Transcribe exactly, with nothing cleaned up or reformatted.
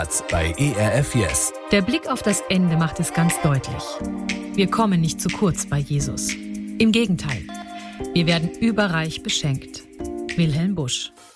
bei E R F Yes. Der Blick auf das Ende macht es ganz deutlich. Wir kommen nicht zu kurz bei Jesus. Im Gegenteil, wir werden überreich beschenkt. Wilhelm Busch.